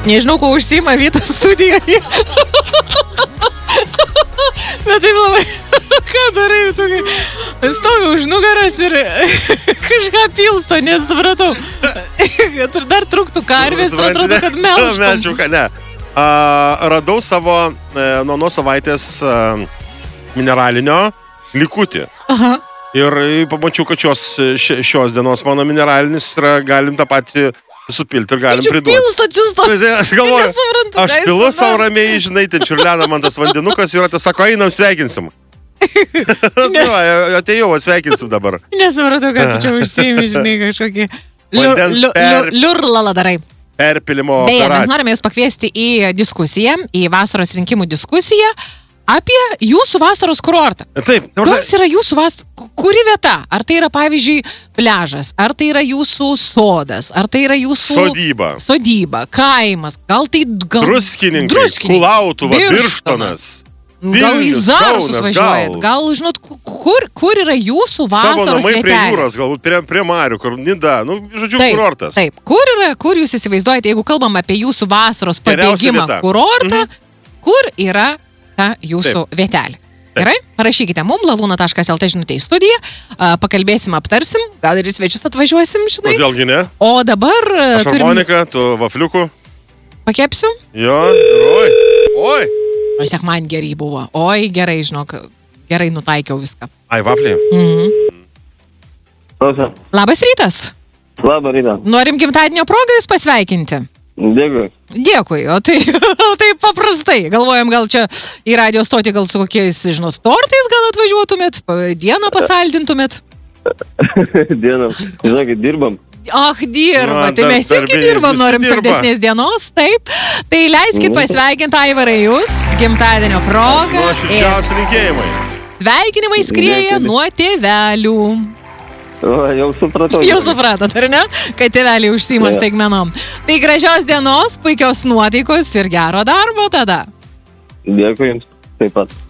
Nežinau, ko užsiima Vytas studijoje. Bet taip labai, ką darai, tu stovi už nugaras ir kažką pilsto, nesupratau. Dar truktų karvės, atrodo, kad melžtum. Melžiuką, ne. Radau savo nuo savaitės mineralinio likutį. Aha. Ir pamačiau, kad šios dienos mano mineralinis yra, galim tą patį supilti ir galim priduoti. Pilsto atsisto. Aš galvoju, aš pilu savo ramiai, žinai, ten čiurlena man tas vandenukas ir tai sako, einam sveikinsim. Atėjau, sveikinsim dabar. Nesupratau, kad tu čia užsiimi, žinai, kažkokį liurlalą darai. Perpilimo Beje, operaciją. mes norime jūs pakviesti į diskusiją, į vasaros rinkimų diskusiją apie jūsų vasaros kurortą. Taip. Kas yra jūsų kuri vieta? Ar tai yra, pavyzdžiui, pliažas? Ar tai yra jūsų sodas? Ar tai yra jūsų... Sodyba, kaimas? Gal tai... Druskininkai, Kulautuva, Birštonas. Gal į Zarasus važiuojat? Gal, žinot, kur yra jūsų vasaros Savo namai vietelė? prie jūros, galbūt prie marių, kur Nida, žodžiu, kurortas. Taip, kur jūs įsivaizduojate, jeigu kalbam apie jūsų vasaros pabėgimą kurortą, kur yra ta jūsų vietelė? Gerai? Parašykite mum, laluna.lt žinutė į studiją, pakalbėsim, aptarsim, gal ir į svečius atvažiuosim, žinai. Kodėlgi ne? O dabar... Aš harmonika, tu vafliukų. Pakepsiu? Jo, oi. O sekman gerai buvo. Oi, gerai, žinok, gerai nutaikiau viską. Ai, vafliai. Labas rytas. Labą rytą. Norim gimtadienio progą jūs pasveikinti. Dėkui. Dėkui, o tai paprastai. Galvojam, gal čia į radio stotį gal su kokiais, žinot, tortais gal atvažiuotumėt, dieną pasaldintumėt. Dieną, žinokit, dirbam. Ach, dirba, tai mes irgi dirbam, norim saldesnės dienos, taip. Tai leiskit pasveikinti Aivarai jūs, gimtadienio progą. Nuoširdžiausi linkėjimai. Sveikinimai skrieja nuo tėvelių. O, jau supratau. Jau supratot, ar ne? Kad tėveliai užsiima staigmenom. Tai gražios dienos, puikios nuotaikos ir gero darbo tada. Dėkui jums, taip pat.